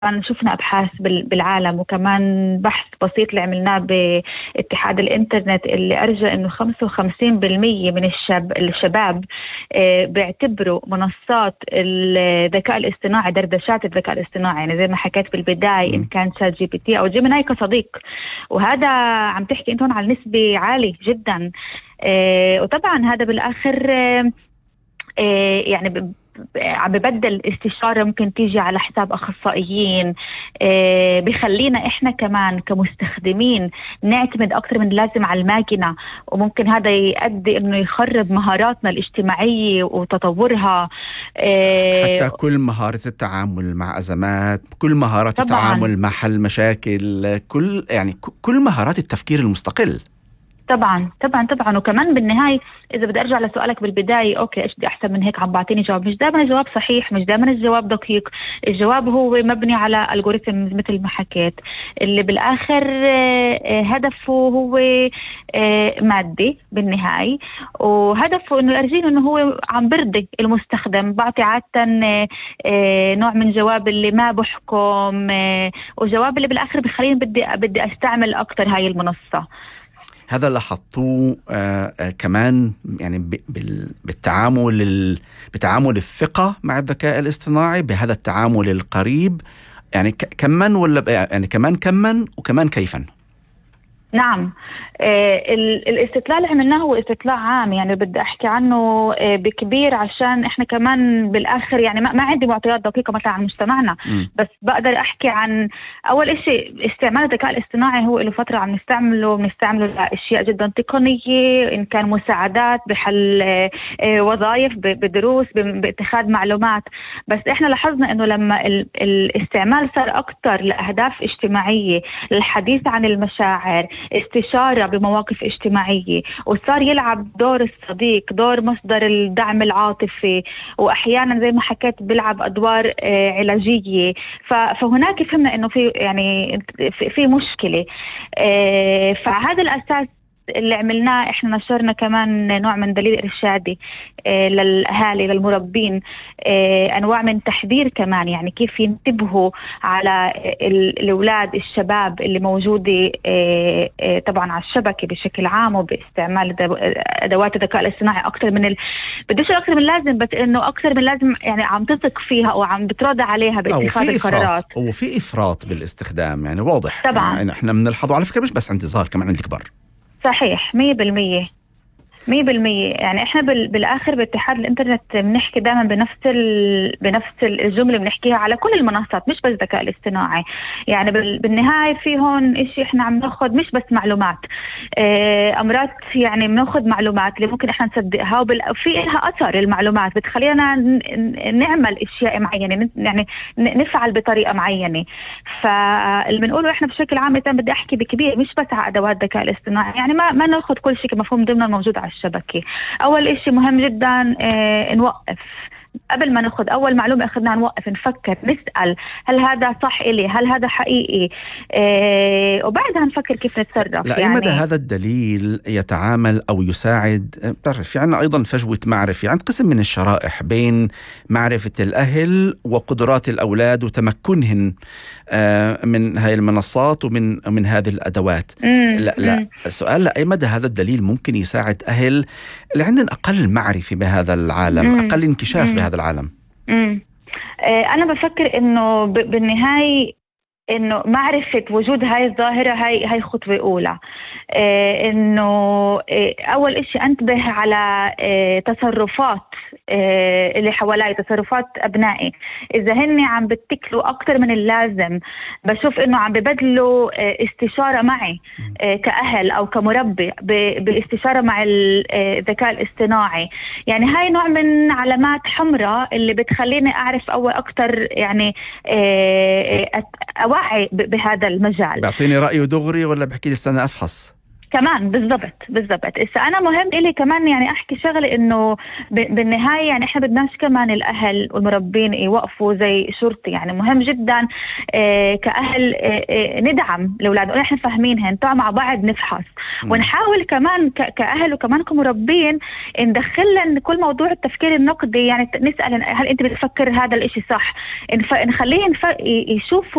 شفنا أبحاث بالعالم، وكمان بحث بسيط اللي عملناه باتحاد الإنترنت اللي أرجى إنه 55% من الشباب بيعتبروا منصات الذكاء الاصطناعي، دردشات الذكاء الاصطناعي، يعني زي ما حكيت بالبداية إن كان شات جي بي تي أو جيميناي كصديق. وهذا عم تحكي أنت هون على نسبة عالية جدا. وطبعا هذا بالآخر يعني عم ببدل استشارة ممكن تيجي على حساب أخصائيين، بخلينا إحنا كمان كمستخدمين نعتمد أكتر من اللازم على الماكينة، وممكن هذا يؤدي إنه يخرب مهاراتنا الاجتماعية وتطورها. حتى كل مهارة التعامل مع أزمات، كل مهارات التعامل مع حل مشاكل، كل مهارات التفكير المستقل. طبعا. وكمان بالنهاية إذا بدي أرجع لسؤالك بالبداية، أوكي إيش بدي أحسن من هيك، عم بعطيني جواب، مش دائما الجواب صحيح، مش دائما الجواب دقيق. الجواب هو مبني على ألغوريثم مثل ما حكيت، اللي بالآخر هدفه هو مادي بالنهاية، وهدفه إنه يرجينه إنه هو عم برضي المستخدم. بعطي عادة نوع من جواب اللي ما بحكم، وجواب اللي بالآخر بخليني بدي أستعمل أكتر هاي المنصة. هذا لاحظتوه كمان يعني بتعامل الثقة مع الذكاء الاصطناعي، بهذا التعامل القريب، يعني كمان ولا يعني كمان وكمان كيفا؟ نعم. الاستطلاع اللي عملناه هو استطلاع عام، يعني بدي أحكي عنه بكبير عشان إحنا كمان بالآخر يعني ما عندي معطيات دقيقة مثلا عن مجتمعنا، بس بقدر أحكي عن أول إشي استعمال الذكاء الاصطناعي. هو له فترة عم نستعمله لأشياء جدا تقنية، إن كان مساعدات بحل وظائف، بدروس، باتخاذ معلومات. بس إحنا لاحظنا إنه لما الاستعمال صار أكتر لأهداف اجتماعية، للحديث عن المشاعر، استشارة بمواقف اجتماعية، وصار يلعب دور الصديق، دور مصدر الدعم العاطفي، وأحيانا زي ما حكيت بيلعب أدوار علاجية. فهناك فهمنا إنه في مشكلة. فهذا الأساس اللي عملناه. احنا نشرنا كمان نوع من دليل إرشادي للأهالي، للمربين، أنواع من تحذير كمان، يعني كيف ينتبهوا على الأولاد الشباب اللي موجودة طبعا على الشبكة بشكل عام، وباستعمال أدوات الذكاء الاصطناعي أكثر من بديش أكثر من لازم، بس إنه أكثر من لازم، يعني عم تثق فيها وعم بتراضى عليها باتخاذ القرارات. وفي إفراط بالاستخدام، يعني واضح طبعا. يعني احنا بنلحظه على فكرة، مش بس عند الصغار، كمان عند الكبار. صحيح 100%. يعني احنا بالاخر باتحاد الانترنت بنحكي دائما بنفس الجمله بنحكيها على كل المنصات، مش بس الذكاء الاصطناعي. يعني بالنهايه في هون إشي احنا عم ناخذ مش بس معلومات، امرات يعني بناخذ معلومات اللي ممكن احنا نصدقها، وفي لها اثر. المعلومات بتخلينا نعمل اشياء معينه، يعني نفعل بطريقه معينه. فاللي بنقوله احنا بشكل عام، مثلا بدي احكي بكبير، مش بس على ادوات الذكاء الاصطناعي، يعني ما ناخذ كل شيء كمفهوم ضمن الموجود على الشبكة. أول إشي مهم جدا نوقف قبل ما ناخذ أول معلومة، أخذنا نوقف، نفكر، نسأل هل هذا صح إلي، هل هذا حقيقي، وبعدها نفكر كيف نتصرف. لأي مدى هذا الدليل يتعامل أو يساعد؟ تعرف في عنا أيضا فجوة معرفة عند قسم من الشرائح بين معرفة الأهل وقدرات الأولاد وتمكنهم من هاي المنصات ومن هذه الأدوات. لا السؤال، لأي مدى هذا الدليل ممكن يساعد أهل اللي عندهم أقل معرفة بهذا العالم، أقل انكشاف بهذا العالم؟ أنا بفكر إنه بالنهاية إنه معرفة وجود هاي الظاهرة هاي خطوة أولى. إنه أول إشي أنتبه على تصرفات اللي حوالي، تصرفات أبنائي. إذا هني عم بتكلوا أكتر من اللازم، بشوف إنه عم ببدلوا استشارة معي كأهل أو كمربي بالاستشارة مع الذكاء الاصطناعي. يعني هاي نوع من علامات حمراء اللي بتخليني أعرف أول أكتر، يعني أوعي بهذا المجال. بيعطيني رأيه دغري ولا بحكي لي استنى أفحص؟ كمان بالضبط. إذا أنا مهم إلي كمان يعني أحكي شغلة إنه بالنهاية يعني إحنا بدناش كمان الأهل والمربين يوقفوا زي شرطي. يعني مهم جدا كأهل ندعم الأولاد ونحن فاهمينهن، نطلع مع بعض نفحص ونحاول كمان كأهل وكمان كمربين ندخلن كل موضوع التفكير النقدي. يعني نسأل هل أنت بتفكر هذا الإشي صح، نخليه يشوفوا